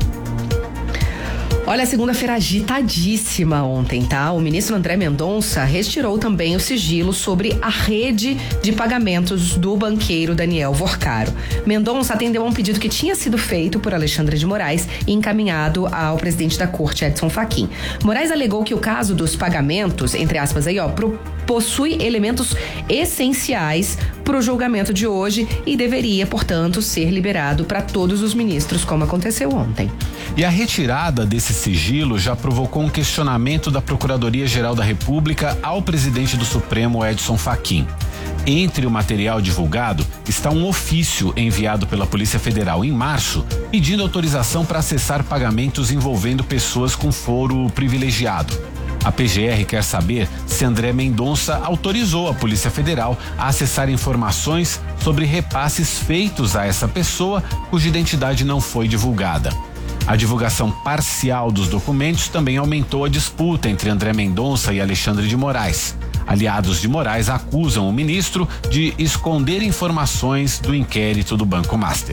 Olha, segunda-feira agitadíssima ontem, tá? O ministro André Mendonça retirou também o sigilo sobre a rede de pagamentos do banqueiro Daniel Vorcaro. Mendonça atendeu a um pedido que tinha sido feito por Alexandre de Moraes e encaminhado ao presidente da corte, Edson Fachin. Moraes alegou que o caso dos pagamentos, entre aspas aí, ó, pro, possui elementos essenciais para o julgamento de hoje e deveria, portanto, ser liberado para todos os ministros, como aconteceu ontem. E a retirada desse sigilo já provocou um questionamento da Procuradoria-Geral da República ao presidente do Supremo, Edson Fachin. Entre o material divulgado está um ofício enviado pela Polícia Federal em março, pedindo autorização para acessar pagamentos envolvendo pessoas com foro privilegiado. A P G R quer saber se André Mendonça autorizou a Polícia Federal a acessar informações sobre repasses feitos a essa pessoa cuja identidade não foi divulgada. A divulgação parcial dos documentos também aumentou a disputa entre André Mendonça e Alexandre de Moraes. Aliados de Moraes acusam o ministro de esconder informações do inquérito do Banco Master.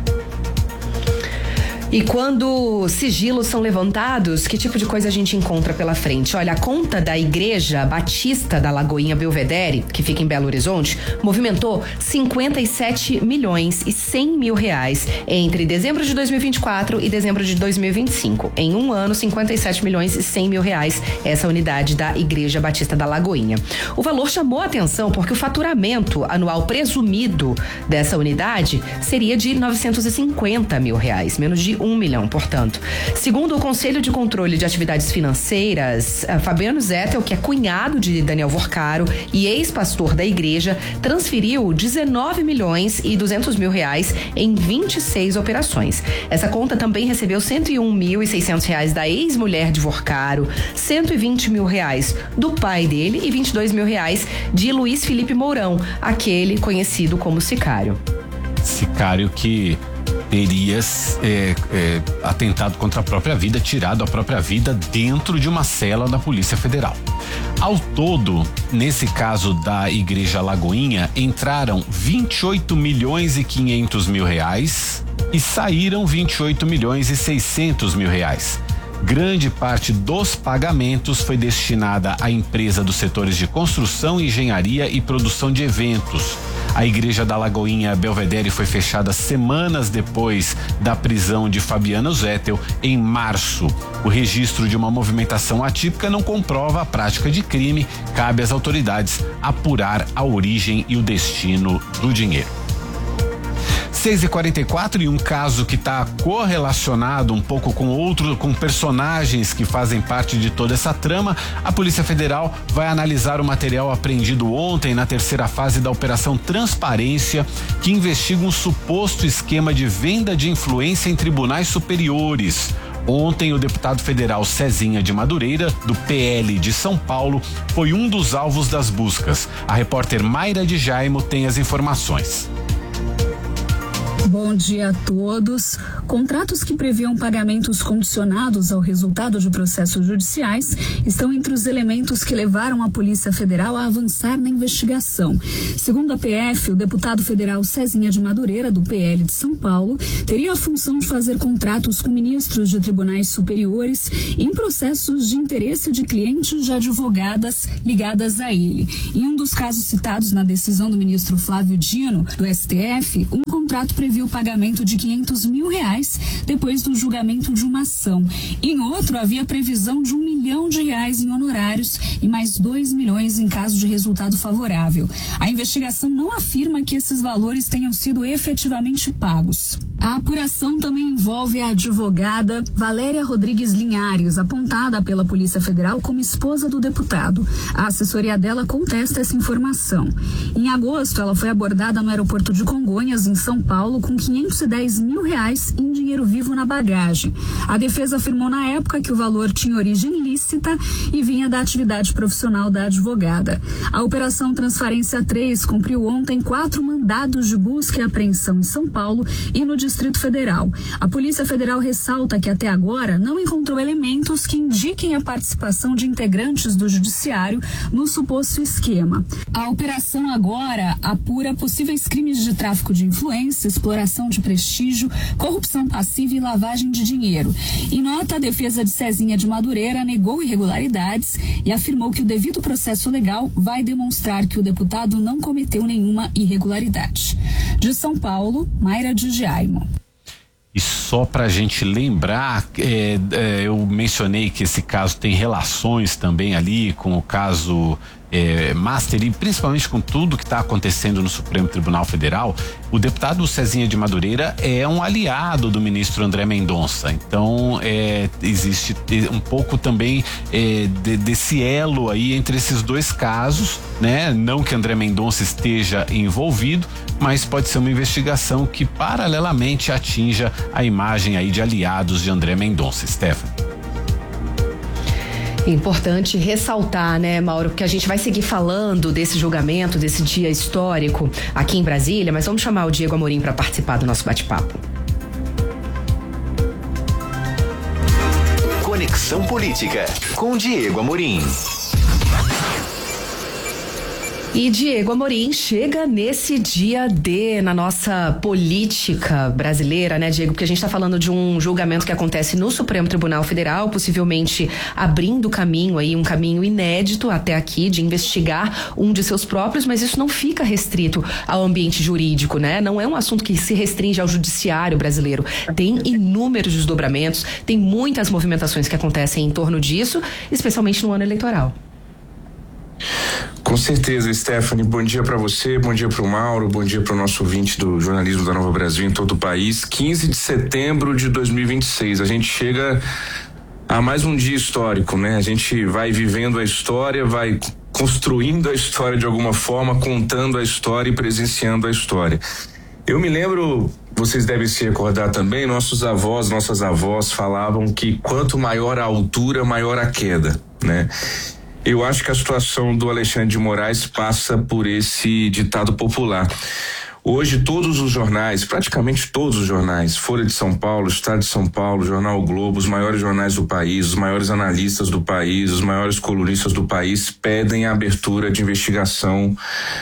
E quando sigilos são levantados, que tipo de coisa a gente encontra pela frente? Olha, a conta da Igreja Batista da Lagoinha Belvedere, que fica em Belo Horizonte, movimentou cinquenta e sete milhões e cem mil reais entre dezembro de dois mil e vinte e quatro e dezembro de dois mil e vinte e cinco. Em um ano, cinquenta e sete milhões e cem mil reais, essa unidade da Igreja Batista da Lagoinha. O valor chamou a atenção porque o faturamento anual presumido dessa unidade seria de novecentos e cinquenta mil reais, menos de um milhão, portanto. Segundo o Conselho de Controle de Atividades Financeiras, Fabiano Zettel, que é cunhado de Daniel Vorcaro e ex-pastor da igreja, transferiu dezenove milhões e duzentos mil reais em vinte e seis operações. Essa conta também recebeu cento e um mil e seiscentos reais da ex-mulher de Vorcaro, cento e vinte mil reais do pai dele e vinte e dois mil reais de Luiz Felipe Mourão, aquele conhecido como Sicário. Sicário que teria é, é, atentado contra a própria vida, tirado a própria vida dentro de uma cela da Polícia Federal. Ao todo, nesse caso da Igreja Lagoinha, entraram vinte e oito milhões e quinhentos mil reais e saíram vinte e oito milhões e seiscentos mil reais. Grande parte dos pagamentos foi destinada à empresa dos setores de construção, engenharia e produção de eventos. A Igreja da Lagoinha Belvedere foi fechada semanas depois da prisão de Fabiano Zettel, em março. O registro de uma movimentação atípica não comprova a prática de crime. Cabe às autoridades apurar a origem e o destino do dinheiro. seis e quarenta e quatro, e um caso que está correlacionado um pouco com outro, com personagens que fazem parte de toda essa trama. A Polícia Federal vai analisar o material apreendido ontem na terceira fase da Operação Transparência, que investiga um suposto esquema de venda de influência em tribunais superiores. Ontem, o deputado federal Cezinha de Madureira, do P L de São Paulo, foi um dos alvos das buscas. A repórter Mayra de Jaimo tem as informações. Bom dia a todos. Contratos que previam pagamentos condicionados ao resultado de processos judiciais estão entre os elementos que levaram a Polícia Federal a avançar na investigação. Segundo a P F, o deputado federal Cezinha de Madureira, do P L de São Paulo, teria a função de fazer contratos com ministros de tribunais superiores em processos de interesse de clientes de advogadas ligadas a ele. Em um dos casos citados na decisão do ministro Flávio Dino, do S T F, um contrato previu o pagamento de quinhentos mil reais depois do julgamento de uma ação. Em outro, havia previsão de um milhão de reais em honorários e mais dois milhões em caso de resultado favorável. A investigação não afirma que esses valores tenham sido efetivamente pagos. A apuração também envolve a advogada Valéria Rodrigues Linhares, apontada pela Polícia Federal como esposa do deputado. A assessoria dela contesta essa informação. Em agosto, ela foi abordada no aeroporto de Congonhas, em São Paulo, com quinhentos e dez mil reais em dinheiro vivo na bagagem. A defesa afirmou na época que o valor tinha origem ilícita e vinha da atividade profissional da advogada. A Operação Transparência três cumpriu ontem quatro mandados de busca e apreensão em São Paulo e no Distrito Federal. A Polícia Federal ressalta que até agora não encontrou elementos que indiquem a participação de integrantes do Judiciário no suposto esquema. A operação agora apura possíveis crimes de tráfico de influência, exploração de prestígio, corrupção passiva e lavagem de dinheiro. Em nota, a defesa de Cezinha de Madureira negou irregularidades e afirmou que o devido processo legal vai demonstrar que o deputado não cometeu nenhuma irregularidade. De São Paulo, Mayra de Jaimo. E só para a gente lembrar, é, é, eu mencionei que esse caso tem relações também ali com o caso é, Master, e principalmente com tudo que está acontecendo no Supremo Tribunal Federal. O deputado Cezinha de Madureira é um aliado do ministro André Mendonça, então é, existe um pouco também é, de, desse elo aí entre esses dois casos, né? Não que André Mendonça esteja envolvido, mas pode ser uma investigação que paralelamente atinja a imagem aí de aliados de André Mendonça. Stephanie. Importante ressaltar, né, Mauro, porque a gente vai seguir falando desse julgamento, desse dia histórico aqui em Brasília, mas vamos chamar o Diego Amorim para participar do nosso bate-papo. Conexão Política, com Diego Amorim. E Diego Amorim chega nesse dia D na nossa política brasileira, né, Diego? Porque a gente está falando de um julgamento que acontece no Supremo Tribunal Federal, possivelmente abrindo caminho aí, um caminho inédito até aqui de investigar um de seus próprios, mas isso não fica restrito ao ambiente jurídico, né? Não é um assunto que se restringe ao judiciário brasileiro. Tem inúmeros desdobramentos, tem muitas movimentações que acontecem em torno disso, especialmente no ano eleitoral. Com Com certeza, Stephanie. Bom dia para você, bom dia para o Mauro, bom dia para o nosso ouvinte do jornalismo da Nova Brasil em todo o país. quinze de setembro de dois mil e vinte e seis, a gente chega a mais um dia histórico, né? A gente vai vivendo a história, vai construindo a história de alguma forma, contando a história e presenciando a história. Eu me lembro, vocês devem se recordar também, nossos avós, nossas avós falavam que quanto maior a altura, maior a queda, né? Eu acho que a situação do Alexandre de Moraes passa por esse ditado popular. Hoje todos os jornais, praticamente todos os jornais, Folha de São Paulo, Estado de São Paulo, Jornal o Globo, os maiores jornais do país, os maiores analistas do país, os maiores colunistas do país pedem a abertura de investigação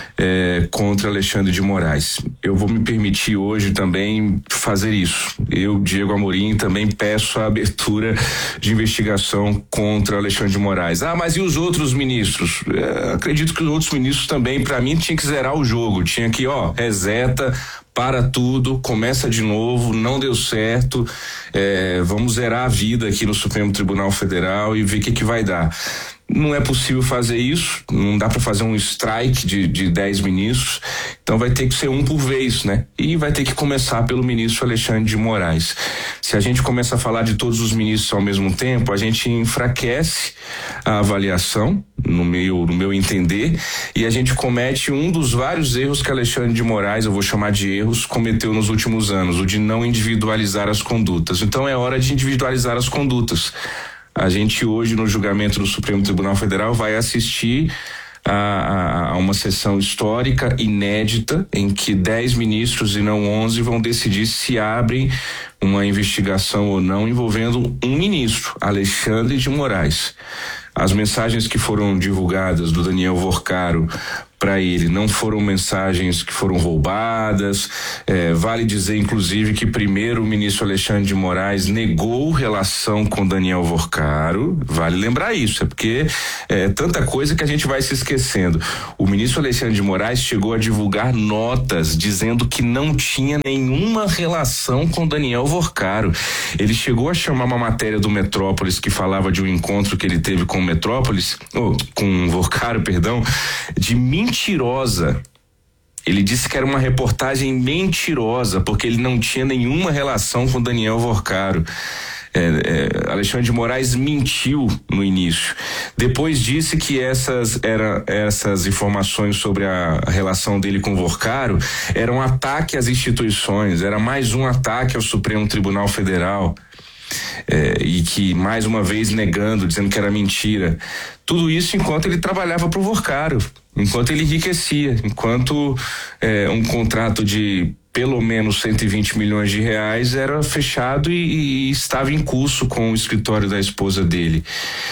eh, contra Alexandre de Moraes. Eu vou me permitir hoje também fazer isso. Eu, Diego Amorim, também peço a abertura de investigação contra Alexandre de Moraes. Ah, mas e os outros ministros? Eh, acredito que os outros ministros também, para mim, tinha que zerar o jogo, tinha que, ó, reserva para tudo, começa de novo, não deu certo, é, vamos zerar a vida aqui no Supremo Tribunal Federal e ver o que que vai dar. Não é possível fazer isso, não dá para fazer um strike de, de dez ministros, então vai ter que ser um por vez, né? E vai ter que começar pelo ministro Alexandre de Moraes. Se a gente começa a falar de todos os ministros ao mesmo tempo, a gente enfraquece a avaliação, no meu, no meu entender, e a gente comete um dos vários erros que Alexandre de Moraes, eu vou chamar de erros, cometeu nos últimos anos, o de não individualizar as condutas. Então é hora de individualizar as condutas. A gente hoje no julgamento do Supremo Tribunal Federal vai assistir a, a, a uma sessão histórica inédita em que dez ministros e não onze vão decidir se abrem uma investigação ou não envolvendo um ministro, Alexandre de Moraes. As mensagens que foram divulgadas do Daniel Vorcaro para ele não foram mensagens que foram roubadas. É, vale dizer, inclusive, que primeiro o ministro Alexandre de Moraes negou relação com Daniel Vorcaro. Vale lembrar isso, é porque é tanta coisa que a gente vai se esquecendo. O ministro Alexandre de Moraes chegou a divulgar notas dizendo que não tinha nenhuma relação com Daniel Vorcaro. Ele chegou a chamar uma matéria do Metrópolis que falava de um encontro que ele teve com o Metrópolis, ou com o Vorcaro, perdão, de mentirosa. Ele disse que era uma reportagem mentirosa, porque ele não tinha nenhuma relação com Daniel Vorcaro. É, é, Alexandre de Moraes mentiu no início. Depois disse que essas, era, essas informações sobre a relação dele com Vorcaro eram um ataque às instituições, era mais um ataque ao Supremo Tribunal Federal. É, e que mais uma vez negando, dizendo que era mentira. Tudo isso enquanto ele trabalhava para o Vorcaro, enquanto ele enriquecia, enquanto é, um contrato de pelo menos cento e vinte milhões de reais era fechado e, e estava em curso com o escritório da esposa dele.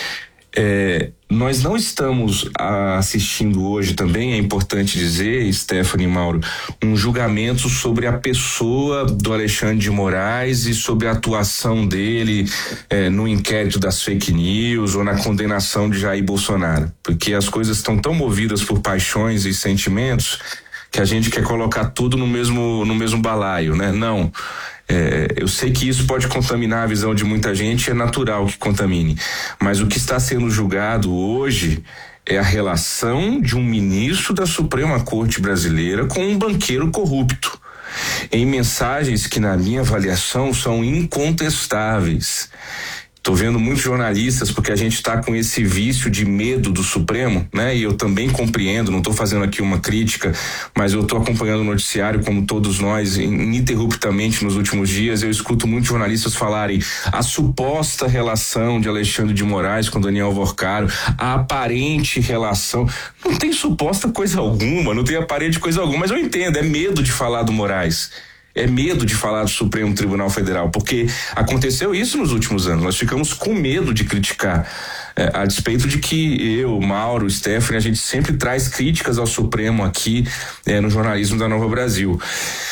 É, nós não estamos assistindo hoje também, é importante dizer, Stephanie e Mauro, um julgamento sobre a pessoa do Alexandre de Moraes e sobre a atuação dele é, no inquérito das fake news ou na condenação de Jair Bolsonaro, porque as coisas estão tão movidas por paixões e sentimentos que a gente quer colocar tudo no mesmo, no mesmo balaio, né? Não. É, eu sei que isso pode contaminar a visão de muita gente, é natural que contamine, mas o que está sendo julgado hoje é a relação de um ministro da Suprema Corte Brasileira com um banqueiro corrupto, em mensagens que, na minha avaliação, são incontestáveis. Tô vendo muitos jornalistas, porque a gente está com esse vício de medo do Supremo, né? E eu também compreendo, não tô fazendo aqui uma crítica, mas eu tô acompanhando o noticiário como todos nós, ininterruptamente nos últimos dias. Eu escuto muitos jornalistas falarem a suposta relação de Alexandre de Moraes com Daniel Vorcaro, a aparente relação. Não tem suposta coisa alguma, não tem aparente coisa alguma, mas eu entendo, é medo de falar do Moraes. É medo de falar do Supremo Tribunal Federal, porque aconteceu isso nos últimos anos, nós ficamos com medo de criticar, é, a despeito de que eu, Mauro, Stephanie, a gente sempre traz críticas ao Supremo aqui é, no jornalismo da Nova Brasil.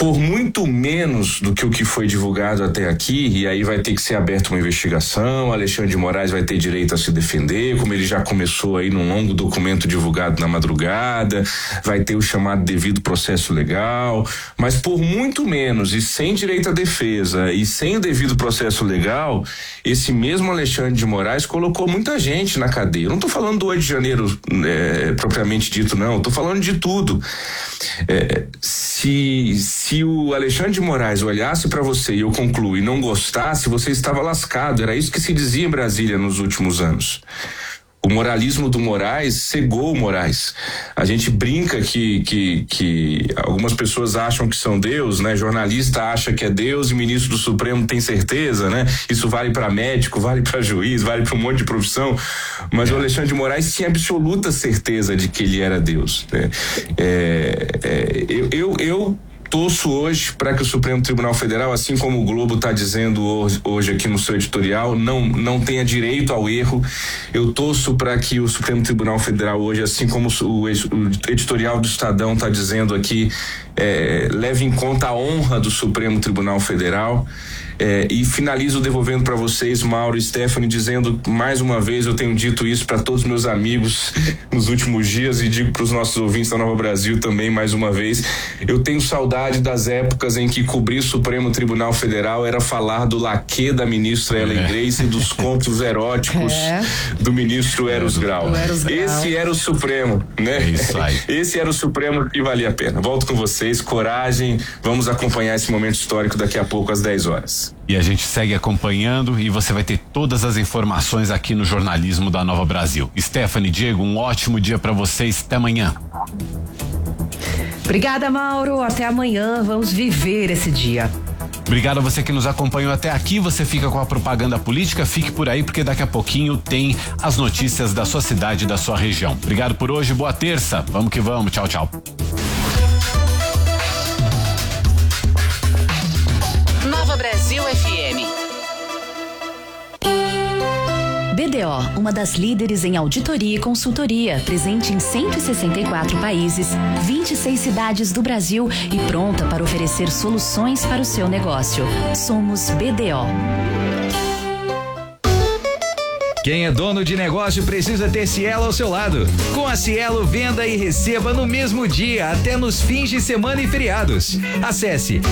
por muito menos do que o que foi divulgado até aqui, e aí vai ter que ser aberta uma investigação, Alexandre de Moraes vai ter direito a se defender, como ele já começou aí num longo documento divulgado na madrugada, vai ter o chamado devido processo legal, mas por muito menos e sem direito à defesa e sem o devido processo legal, esse mesmo Alexandre de Moraes colocou muita gente na cadeia. Eu não estou falando do oito de janeiro é, propriamente dito, não, estou falando de tudo. É, se, se o Alexandre de Moraes olhasse para você, e eu concluo, e não gostasse, você estava lascado. Era isso que se dizia em Brasília nos últimos anos. O moralismo do Moraes cegou o Moraes. A gente brinca que, que, que algumas pessoas acham que são Deus, né? Jornalista acha que é Deus e ministro do Supremo tem certeza, né? Isso vale para médico, vale para juiz, vale para um monte de profissão. Mas o Alexandre de Moraes tinha absoluta certeza de que ele era Deus, né? É, é, eu, eu, eu torço hoje para que o Supremo Tribunal Federal, assim como o Globo está dizendo hoje, hoje aqui no seu editorial, não, não tenha direito ao erro. Eu torço para que o Supremo Tribunal Federal hoje, assim como o, o editorial do Estadão está dizendo aqui, é, leve em conta a honra do Supremo Tribunal Federal. É, e finalizo devolvendo para vocês, Mauro e Stephanie, dizendo mais uma vez, eu tenho dito isso para todos os meus amigos nos últimos dias e digo para os nossos ouvintes da Nova Brasil também mais uma vez, eu tenho saudade das épocas em que cobrir o Supremo Tribunal Federal era falar do laquê da ministra Ellen é. Grace e dos contos eróticos é. do ministro Eros Grau. Esse era o Supremo, né? É isso aí. Esse era o Supremo que valia a pena. Volto com vocês, coragem, vamos acompanhar esse momento histórico daqui a pouco às dez horas. E a gente segue acompanhando e você vai ter todas as informações aqui no jornalismo da Nova Brasil. Stephanie, Diego, um ótimo dia para vocês. Até amanhã. Obrigada, Mauro. Até amanhã. Vamos viver esse dia. Obrigado a você que nos acompanhou até aqui. Você fica com a propaganda política. Fique por aí porque daqui a pouquinho tem as notícias da sua cidade e da sua região. Obrigado por hoje. Boa terça. Vamos que vamos. Tchau, tchau. Nova Brasil F M. B D O, uma das líderes em auditoria e consultoria, presente em cento e sessenta e quatro países, vinte e seis cidades do Brasil e pronta para oferecer soluções para o seu negócio. Somos B D O. Quem é dono de negócio precisa ter Cielo ao seu lado. Com a Cielo, venda e receba no mesmo dia, até nos fins de semana e feriados. Acesse